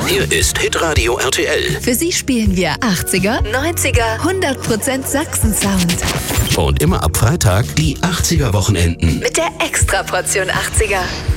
Hier ist Hitradio RTL. Für Sie spielen wir 80er, 90er, 100% Sachsen-Sound. Und immer ab Freitag die 80er-Wochenenden. Mit der Extraportion 80er.